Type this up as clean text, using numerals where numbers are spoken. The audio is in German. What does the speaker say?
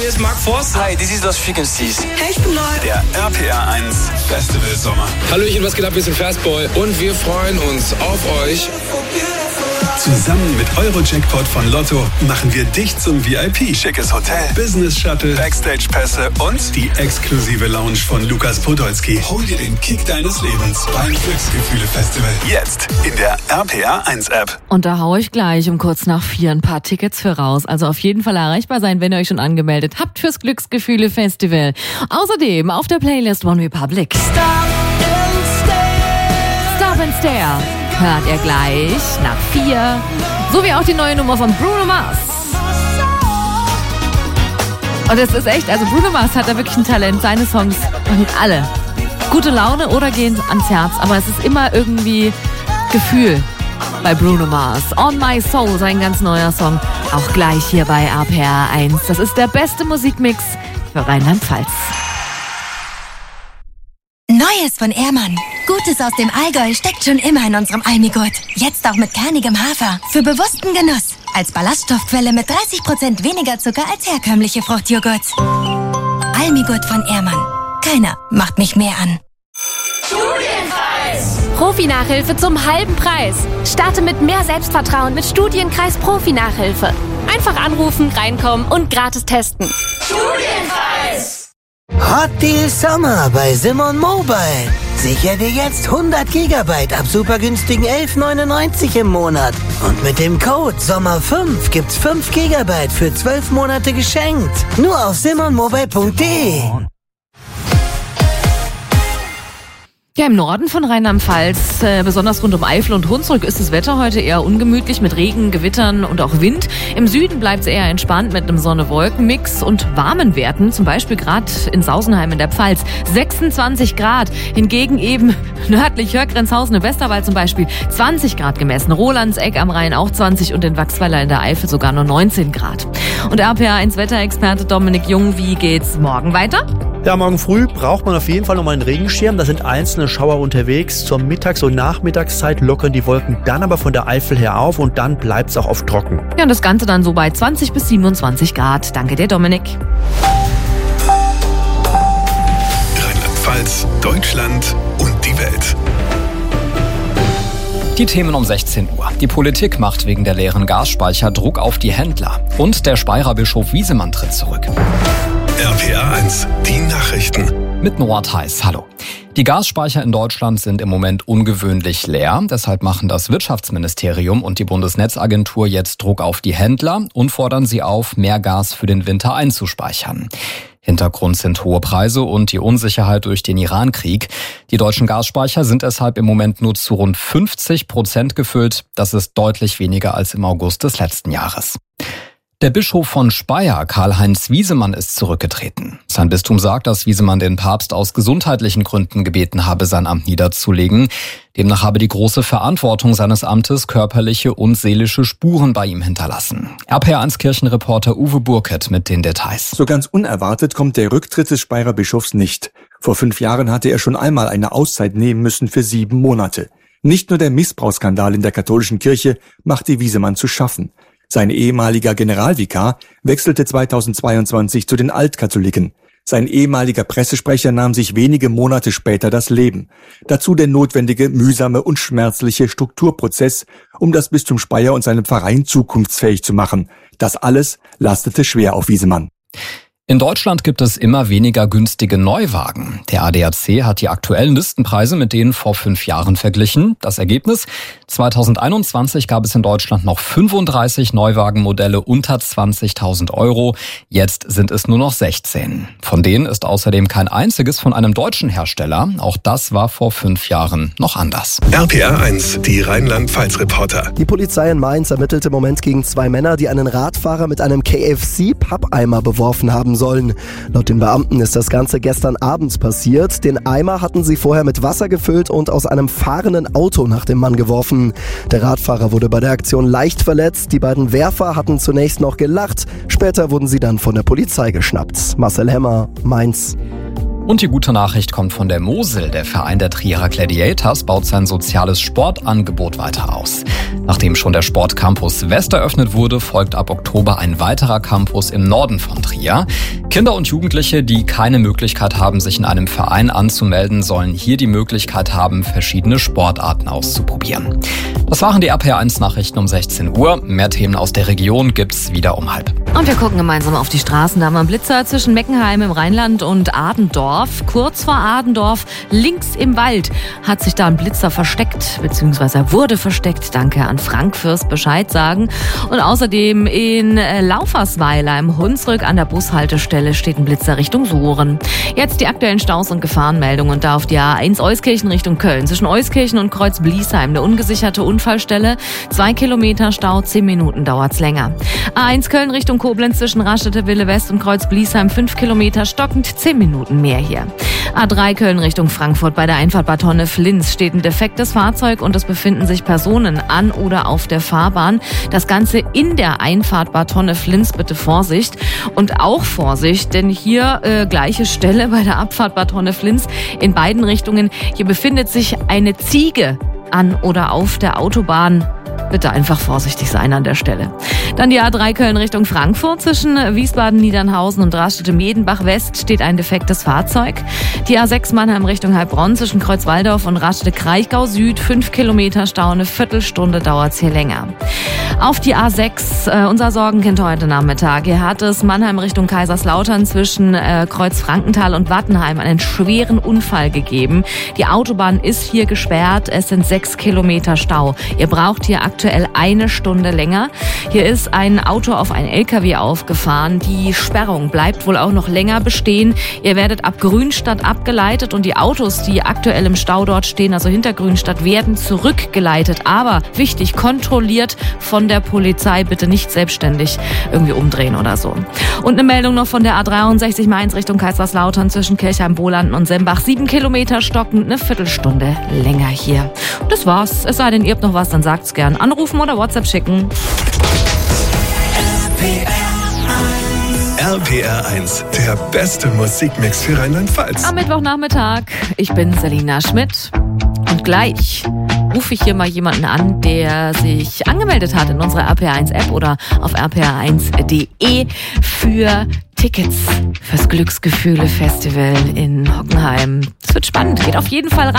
hier ist Mark Forster. Hi, this is Lost Frequencies. Hey, ich bin Neu. Der RPR 1 Festival Sommer. Hallöchen, was geht ab? Wir sind Fastboy und wir freuen uns auf euch. Zusammen mit Eurojackpot von Lotto machen wir dich zum VIP. Schickes Hotel, Business Shuttle, Backstage-Pässe und die exklusive Lounge von Lukas Podolski. Hol dir den Kick deines Lebens beim Glücksgefühle-Festival. Jetzt in der RPR 1 App. Und da haue ich gleich um kurz nach 4 ein paar Tickets für raus. Also auf jeden Fall erreichbar sein, wenn ihr euch schon angemeldet habt fürs Glücksgefühle-Festival. Außerdem auf der Playlist One Republic. Stop and Stare. Hört ihr gleich nach 4. So wie auch die neue Nummer von Bruno Mars. Und es ist echt, also Bruno Mars hat da wirklich ein Talent. Seine Songs machen alle gute Laune oder gehen ans Herz. Aber es ist immer irgendwie Gefühl bei Bruno Mars. On My Soul, sein ganz neuer Song. Auch gleich hier bei RPR 1. Das ist der beste Musikmix für Rheinland-Pfalz. Neues von Ehrmann. Gutes aus dem Allgäu steckt schon immer in unserem Almigurt. Jetzt auch mit kernigem Hafer. Für bewussten Genuss. Als Ballaststoffquelle mit 30% weniger Zucker als herkömmliche Fruchtjoghurts. Almigurt von Ehrmann. Keiner macht mich mehr an. Studienkreis! Profi-Nachhilfe zum halben Preis. Starte mit mehr Selbstvertrauen mit Studienkreis Profi-Nachhilfe. Einfach anrufen, reinkommen und gratis testen. Studienkreis! Hot Deal Summer bei Simon Mobile. Sicher dir jetzt 100 GB ab super günstigen 11,99 im Monat. Und mit dem Code SOMMER5 gibt's 5 GB für 12 Monate geschenkt. Nur auf simonmobile.de. Ja, im Norden von Rheinland-Pfalz, besonders rund um Eifel und Hunsrück, ist das Wetter heute eher ungemütlich mit Regen, Gewittern und auch Wind. Im Süden bleibt es eher entspannt mit einem Sonne-Wolken-Mix und warmen Werten, zum Beispiel gerade in Sausenheim in der Pfalz 26 Grad. Hingegen eben nördlich Hörgrenzhausen im Westerwald zum Beispiel 20 Grad gemessen. Rolandseck am Rhein auch 20 und in Wachsweiler in der Eifel sogar nur 19 Grad. Und RPR1 Wetterexperte Dominik Jung, wie geht's morgen weiter? Ja, morgen früh braucht man auf jeden Fall nochmal einen Regenschirm. Da sind einzelne Schauer unterwegs. Zur Mittags- und Nachmittagszeit lockern die Wolken dann aber von der Eifel her auf und dann bleibt es auch oft trocken. Ja, und das Ganze dann so bei 20 bis 27 Grad. Danke dir, Dominik. Rheinland-Pfalz, Deutschland und die Welt. Die Themen um 16 Uhr. Die Politik macht wegen der leeren Gasspeicher Druck auf die Händler. Und der Speyerer Bischof Wiesemann tritt zurück. RPR 1, die Nachrichten. Mit Noah Theis, hallo. Die Gasspeicher in Deutschland sind im Moment ungewöhnlich leer. Deshalb machen das Wirtschaftsministerium und die Bundesnetzagentur jetzt Druck auf die Händler und fordern sie auf, mehr Gas für den Winter einzuspeichern. Hintergrund sind hohe Preise und die Unsicherheit durch den Iran-Krieg. Die deutschen Gasspeicher sind deshalb im Moment nur zu rund 50% gefüllt. Das ist deutlich weniger als im August des letzten Jahres. Der Bischof von Speyer, Karl-Heinz Wiesemann, ist zurückgetreten. Sein Bistum sagt, dass Wiesemann den Papst aus gesundheitlichen Gründen gebeten habe, sein Amt niederzulegen. Demnach habe die große Verantwortung seines Amtes körperliche und seelische Spuren bei ihm hinterlassen. RPR1 Kirchenreporter Uwe Burkert mit den Details. So ganz unerwartet kommt der Rücktritt des Speyerer Bischofs nicht. Vor 5 Jahren hatte er schon einmal eine Auszeit nehmen müssen für 7 Monate. Nicht nur der Missbrauchsskandal in der katholischen Kirche machte Wiesemann zu schaffen. Sein ehemaliger Generalvikar wechselte 2022 zu den Altkatholiken. Sein ehemaliger Pressesprecher nahm sich wenige Monate später das Leben. Dazu der notwendige, mühsame und schmerzliche Strukturprozess, um das Bistum Speyer und seinen Pfarreien zukunftsfähig zu machen. Das alles lastete schwer auf Wiesemann. In Deutschland gibt es immer weniger günstige Neuwagen. Der ADAC hat die aktuellen Listenpreise mit denen vor 5 Jahren verglichen. Das Ergebnis? 2021 gab es in Deutschland noch 35 Neuwagenmodelle unter 20.000 €. Jetzt sind es nur noch 16. Von denen ist außerdem kein einziges von einem deutschen Hersteller. Auch das war vor 5 Jahren noch anders. RPR 1, die Rheinland-Pfalz-Reporter. Die Polizei in Mainz ermittelt im Moment gegen 2 Männer, die einen Radfahrer mit einem KFC-Pappeimer beworfen haben sollen. Laut den Beamten ist das Ganze gestern abends passiert. Den Eimer hatten sie vorher mit Wasser gefüllt und aus einem fahrenden Auto nach dem Mann geworfen. Der Radfahrer wurde bei der Aktion leicht verletzt. Die beiden Werfer hatten zunächst noch gelacht. Später wurden sie dann von der Polizei geschnappt. Marcel Hemmer, Mainz. Und die gute Nachricht kommt von der Mosel. Der Verein der Trierer Gladiators baut sein soziales Sportangebot weiter aus. Nachdem schon der Sportcampus West eröffnet wurde, folgt ab Oktober ein weiterer Campus im Norden von Trier. Kinder und Jugendliche, die keine Möglichkeit haben, sich in einem Verein anzumelden, sollen hier die Möglichkeit haben, verschiedene Sportarten auszuprobieren. Das waren die RPR1-Nachrichten um 16 Uhr. Mehr Themen aus der Region gibt's wieder um 12:30. Und wir gucken gemeinsam auf die Straßen. Da haben wir einen Blitzer zwischen Meckenheim im Rheinland und Adendorf. Kurz vor Adendorf, links im Wald, hat sich da ein Blitzer versteckt, beziehungsweise wurde versteckt. Danke an Frank fürs Bescheid sagen. Und außerdem in Laufersweiler im Hunsrück an der Bushaltestelle steht ein Blitzer Richtung Sohren. Jetzt die aktuellen Staus und Gefahrenmeldungen. Und da auf die A1 Euskirchen Richtung Köln. Zwischen Euskirchen und Kreuz-Bliesheim eine ungesicherte Unfallstelle. 2 Kilometer Stau, 10 Minuten dauert's länger. A1 Köln Richtung Koblenz zwischen Raststätte Wille West und Kreuz-Bliesheim 5 Kilometer stockend, 10 Minuten mehr hier. A3 Köln Richtung Frankfurt bei der Einfahrt Bad Honnef-Linz steht ein defektes Fahrzeug und es befinden sich Personen an oder auf der Fahrbahn. Das Ganze in der Einfahrt Bad Honnef-Linz, bitte Vorsicht. Und auch Vorsicht, denn hier gleiche Stelle bei der Abfahrt Bad Honnef-Linz in beiden Richtungen. Hier befindet sich eine Ziege an oder auf der Autobahn. Bitte einfach vorsichtig sein an der Stelle. Dann die A3 Köln Richtung Frankfurt. Zwischen Wiesbaden-Niedernhausen und Raststätte-Medenbach West steht ein defektes Fahrzeug. Die A6 Mannheim Richtung Heilbronn zwischen Kreuzwaldorf und Raststätte-Kraichgau Süd. 5 Kilometer Stau, eine Viertelstunde dauert's hier länger. Auf die A6, unser Sorgenkind heute Nachmittag. Hier hat es Mannheim Richtung Kaiserslautern zwischen Kreuzfrankenthal und Wattenheim einen schweren Unfall gegeben. Die Autobahn ist hier gesperrt. Es sind 6 Kilometer Stau. Ihr braucht hier aktuell eine Stunde länger. Hier ist ein Auto auf ein LKW aufgefahren. Die Sperrung bleibt wohl auch noch länger bestehen. Ihr werdet ab Grünstadt abgeleitet und die Autos, die aktuell im Stau dort stehen, also hinter Grünstadt, werden zurückgeleitet. Aber wichtig, kontrolliert von der Polizei. Bitte nicht selbstständig irgendwie umdrehen oder so. Und eine Meldung noch von der A63 Mainz Richtung Kaiserslautern zwischen Kirchheim-Bohlanden und Sembach. 7 Kilometer stockend, eine Viertelstunde länger hier. Das war's. Es sei denn, ihr habt noch was, dann sagt's gern. Anrufen oder WhatsApp schicken. RPR1, der beste Musikmix für Rheinland-Pfalz. Am Mittwochnachmittag. Ich bin Selina Schmidt. Und gleich rufe ich hier mal jemanden an, der sich angemeldet hat in unserer RPR1-App oder auf rpr1.de für Tickets fürs Glücksgefühle-Festival in Hockenheim. Es wird spannend, geht auf jeden Fall rein.